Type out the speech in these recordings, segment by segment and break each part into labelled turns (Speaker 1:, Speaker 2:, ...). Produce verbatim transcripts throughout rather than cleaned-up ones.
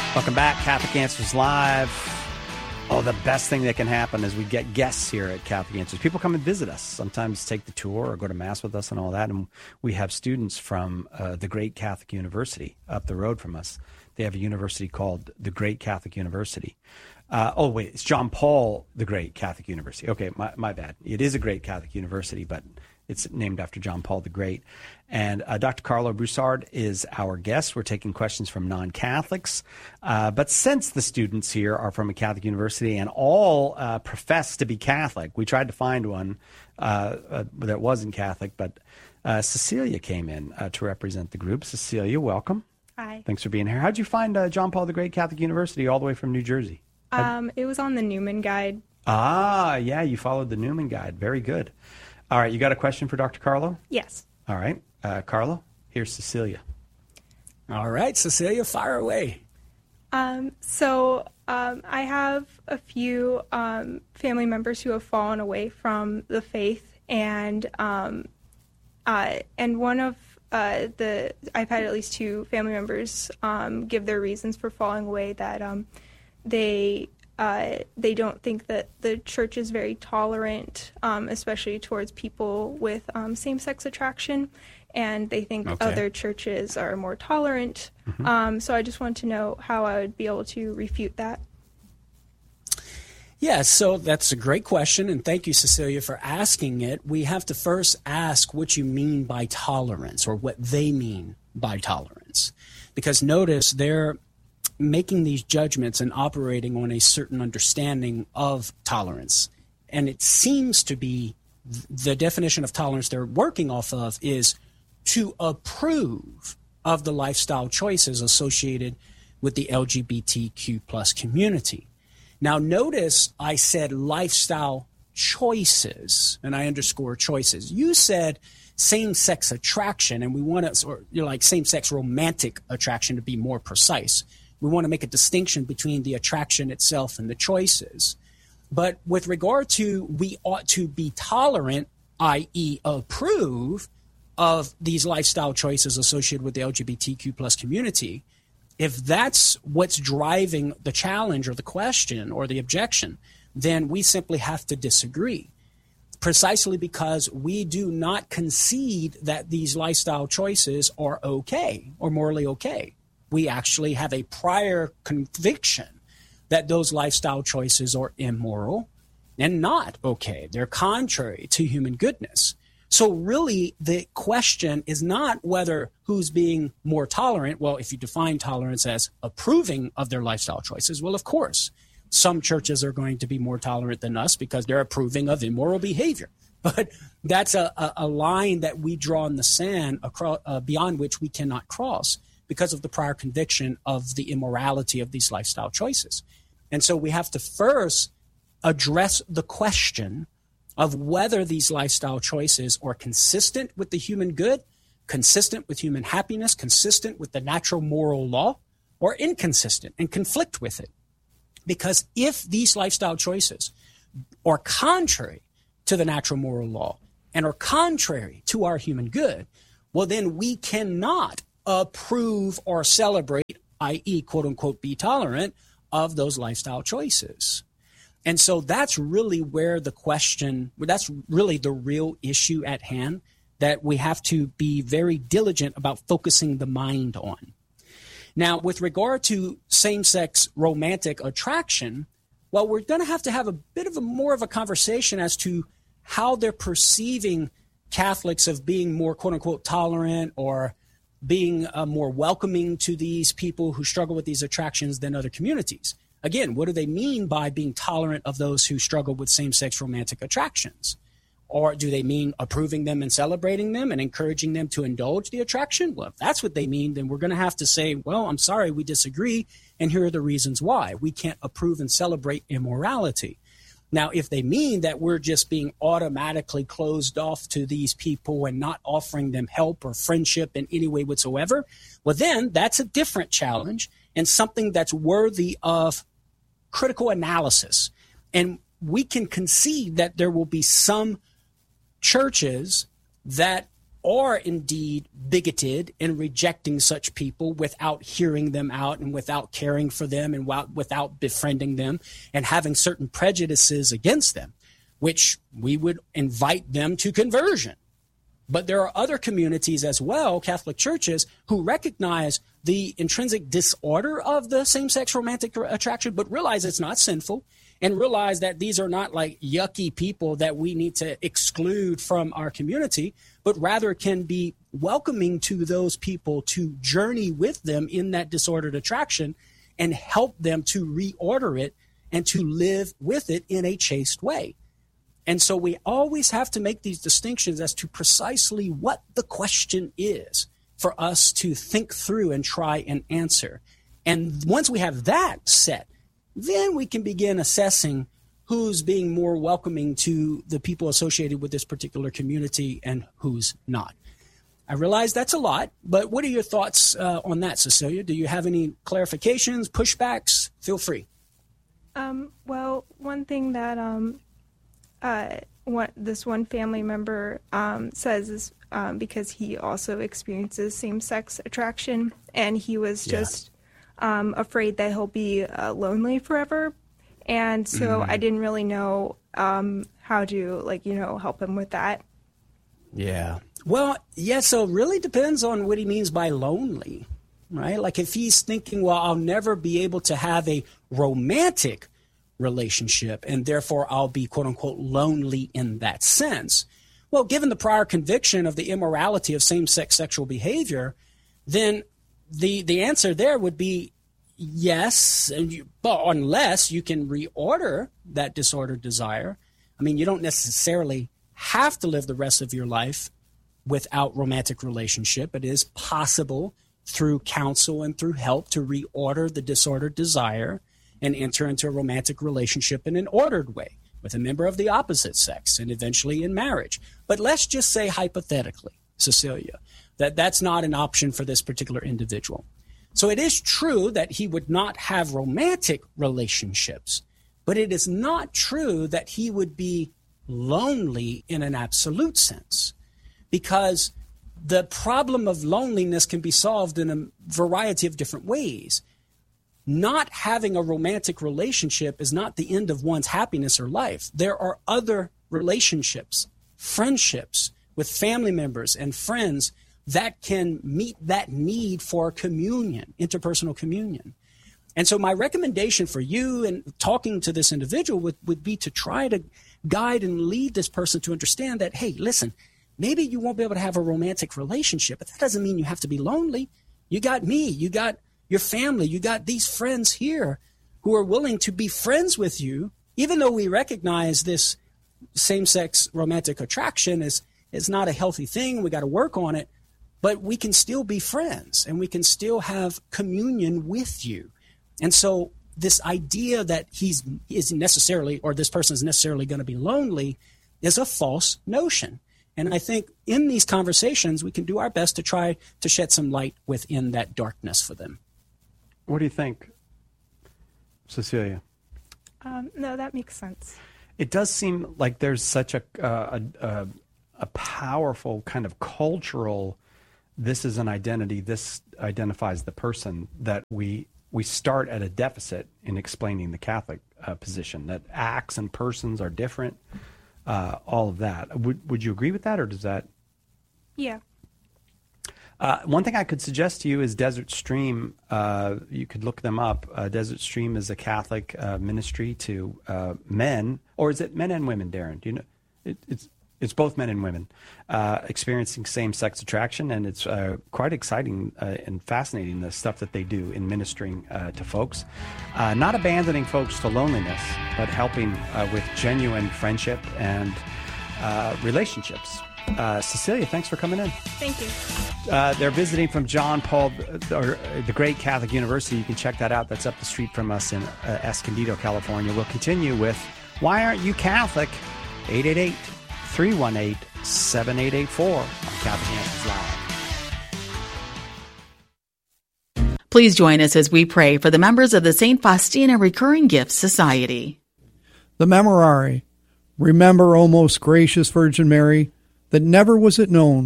Speaker 1: Welcome back, Catholic Answers Live. Oh, the best thing that can happen is we get guests here at Catholic Answers. People come and visit us, sometimes take the tour or go to Mass with us and all that. And we have students from uh, the Great Catholic University up the road from us. They have a university called the Great Catholic University. Uh, oh, wait, it's John Paul the Great Catholic University. Okay, my, my bad. It is a Great Catholic University, but it's named after John Paul the Great. And uh, Doctor Carlo Broussard is our guest. We're taking questions from non-Catholics. Uh, but since the students here are from a Catholic university and all uh, profess to be Catholic, we tried to find one uh, uh, that wasn't Catholic, but uh, Cecilia came in uh, to represent the group. Cecilia, welcome.
Speaker 2: Hi.
Speaker 1: Thanks for being here. How'd you find uh, John Paul the Great Catholic University all the way from New Jersey?
Speaker 2: Um, it was on the Newman Guide.
Speaker 1: Ah, yeah, you followed the Newman Guide. Very good. All right, you got a question for Doctor Carlo?
Speaker 2: Yes.
Speaker 1: All right. Uh, Carlo, here's Cecilia.
Speaker 3: All right, Cecilia, fire away.
Speaker 2: Um, so um, I have a few um, family members who have fallen away from the faith, and um, uh, and one of uh, the I've had at least two family members um, give their reasons for falling away that um, they. Uh, they don't think that the church is very tolerant, um, especially towards people with um, same-sex attraction, and they think
Speaker 3: Okay.
Speaker 2: other churches are more tolerant.
Speaker 1: Mm-hmm.
Speaker 2: Um, so I just want to know how I would be able to refute that.
Speaker 3: Yeah, so that's a great question, and thank you, Cecilia, for asking it. We have to first ask what you mean by tolerance, or what they mean by tolerance. Because notice they're making these judgments and operating on a certain understanding of tolerance. And it seems to be the definition of tolerance they're working off of is to approve of the lifestyle choices associated with the L G B T Q plus community. Now, notice I said lifestyle choices, and I underscore choices. You said same-sex attraction, and we want to, or you know, like same-sex romantic attraction to be more precise. We want to make a distinction between the attraction itself and the choices. But with regard to we ought to be tolerant, that is approve of these lifestyle choices associated with the L G B T Q plus community, if that's what's driving the challenge or the question or the objection, then we simply have to disagree. Precisely because we do not concede that these lifestyle choices are okay or morally okay. We actually have a prior conviction that those lifestyle choices are immoral and not okay. They're contrary to human goodness. So really, the question is not whether who's being more tolerant. Well, if you define tolerance as approving of their lifestyle choices, well, of course, some churches are going to be more tolerant than us because they're approving of immoral behavior. But that's a, a, a line that we draw in the sand across, uh, beyond which we cannot cross, because of the prior conviction of the immorality of these lifestyle choices. And so we have to first address the question of whether these lifestyle choices are consistent with the human good, consistent with human happiness, consistent with the natural moral law, or inconsistent and conflict with it. Because if these lifestyle choices are contrary to the natural moral law and are contrary to our human good, well, then we cannot approve or celebrate, that is, quote unquote, be tolerant of those lifestyle choices. And so that's really where the question, that's really the real issue at hand that we have to be very diligent about focusing the mind on. Now, with regard to same-sex romantic attraction, well, we're going to have to have a bit of a more of a conversation as to how they're perceiving Catholics of being more, quote unquote, tolerant or being uh, more welcoming to these people who struggle with these attractions than other communities. Again, what do they mean by being tolerant of those who struggle with same-sex romantic attractions? Or do they mean approving them and celebrating them and encouraging them to indulge the attraction? Well, if that's what they mean, then we're going to have to say, well, I'm sorry, we disagree, and here are the reasons why. We can't approve and celebrate immorality. Now, if they mean that we're just being automatically closed off to these people and not offering them help or friendship in any way whatsoever, well, then that's a different challenge and something that's worthy of critical analysis. And we can concede that there will be some churches that are indeed bigoted in rejecting such people without hearing them out and without caring for them and without befriending them and having certain prejudices against them, which we would invite them to conversion. But there are other communities as well, Catholic churches, who recognize the intrinsic disorder of the same-sex romantic attraction, but realize it's not sinful and realize that these are not like yucky people that we need to exclude from our community, but rather can be welcoming to those people to journey with them in that disordered attraction and help them to reorder it and to live with it in a chaste way. And so we always have to make these distinctions as to precisely what the question is for us to think through and try and answer. And once we have that set, then we can begin assessing who's being more welcoming to the people associated with this particular community and who's not. I realize that's a lot, but what are your thoughts uh, on that, Cecilia? Do you have any clarifications, pushbacks? Feel free.
Speaker 2: Um, well, one thing that um, uh, what this one family member um, says is um, because he also experiences same-sex attraction, and he was just yeah. um, afraid that he'll be uh, lonely forever. And so mm-hmm. I didn't really know um, how to, like, you know, help him with that.
Speaker 3: Yeah. Well, yeah, so it really depends on what he means by lonely, right? Like if he's thinking, well, I'll never be able to have a romantic relationship and therefore I'll be, quote unquote, lonely in that sense. Well, given the prior conviction of the immorality of same-sex sexual behavior, then the the answer there would be yes, and you, but unless you can reorder that disordered desire. I mean, you don't necessarily have to live the rest of your life without romantic relationship. It is possible through counsel and through help to reorder the disordered desire and enter into a romantic relationship in an ordered way with a member of the opposite sex and eventually in marriage. But let's just say hypothetically, Cecilia, that that's not an option for this particular individual. So it is true that he would not have romantic relationships, but it is not true that he would be lonely in an absolute sense, because the problem of loneliness can be solved in a variety of different ways. Not having a romantic relationship is not the end of one's happiness or life. There are other relationships, friendships with family members and friends that can meet that need for communion, interpersonal communion. And so my recommendation for you and talking to this individual would, would be to try to guide and lead this person to understand that, hey, listen, maybe you won't be able to have a romantic relationship, but that doesn't mean you have to be lonely. You got me, you got your family, you got these friends here who are willing to be friends with you, even though we recognize this same-sex romantic attraction is, is not a healthy thing. We got to work on it, but we can still be friends and we can still have communion with you. And so this idea that he's is necessarily, or this person is necessarily going to be lonely is a false notion. And I think in these conversations, we can do our best to try to shed some light within that darkness for them.
Speaker 1: What do you think, Cecilia?
Speaker 2: Um, no, that makes sense.
Speaker 1: It does seem like there's such a, uh, a, a, a powerful kind of cultural, this is an identity, this identifies the person, that we we start at a deficit in explaining the Catholic uh, position, that acts and persons are different, uh, all of that. Would would you agree with that, or does that?
Speaker 2: Yeah.
Speaker 1: Uh, one thing I could suggest to you is Desert Stream. Uh, you could look them up. Uh, Desert Stream is a Catholic uh, ministry to uh, men, or is it men and women, Darren? Do you know? It, it's it's both men and women uh, experiencing same-sex attraction, and it's uh, quite exciting uh, and fascinating, the stuff that they do in ministering uh, to folks. Uh, not abandoning folks to loneliness, but helping uh, with genuine friendship and uh, relationships. Uh, Cecilia, thanks for coming in.
Speaker 2: Thank you.
Speaker 1: Uh, they're visiting from John Paul, or the Great Catholic University. You can check that out. That's up the street from us in uh, Escondido, California. We'll continue with Why Aren't You Catholic? eight eight eight, three one eight, seven eight eight four on Catholic Answers Live.
Speaker 4: Please join us as we pray for the members of the Saint Faustina Recurring Gifts Society.
Speaker 5: The Memorare. Remember, O most gracious Virgin Mary, that never was it known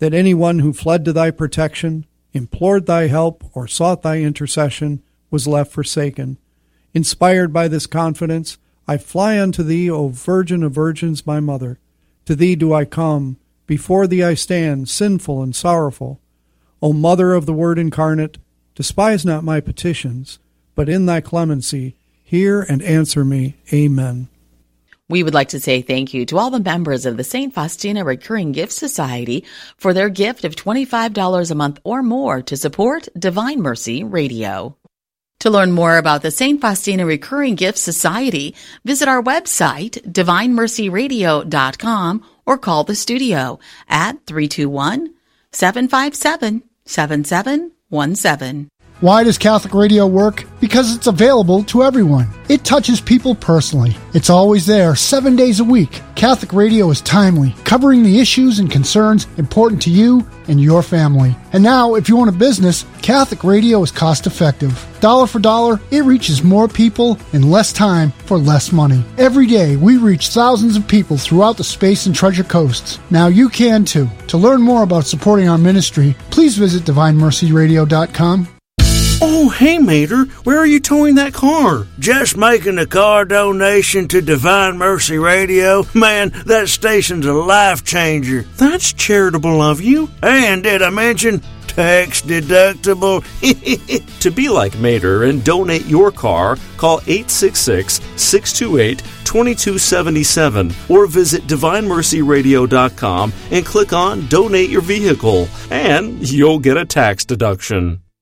Speaker 5: that anyone who fled to thy protection, implored thy help, or sought thy intercession was left forsaken. Inspired by this confidence, I fly unto thee, O Virgin of Virgins, my mother. To thee do I come, before thee I stand, sinful and sorrowful. O Mother of the Word incarnate, despise not my petitions, but in thy clemency hear and answer me. Amen.
Speaker 4: We would like to say thank you to all the members of the Saint Faustina Recurring Gift Society for their gift of twenty-five dollars a month or more to support Divine Mercy Radio. To learn more about the Saint Faustina Recurring Gift Society, visit our website, divine mercy radio dot com, or call the studio at three two one, seven five seven, seven seven one seven.
Speaker 6: Why does Catholic Radio work? Because it's available to everyone. It touches people personally. It's always there, seven days a week. Catholic Radio is timely, covering the issues and concerns important to you and your family. And now, if you own a business, Catholic Radio is cost-effective. Dollar for dollar, it reaches more people in less time for less money. Every day, we reach thousands of people throughout the Space and Treasure Coasts. Now you can too. To learn more about supporting our ministry, please visit divine mercy radio dot com.
Speaker 7: Oh, hey, Mater, where are you towing that car? Just making a car donation to Divine Mercy Radio. Man, that station's a life changer. That's charitable of you. And did I mention tax deductible?
Speaker 8: To be like Mater and donate your car, call eight six six, six two eight, two two seven seven or visit divine mercy radio dot com and click on Donate Your Vehicle, and you'll get a tax deduction.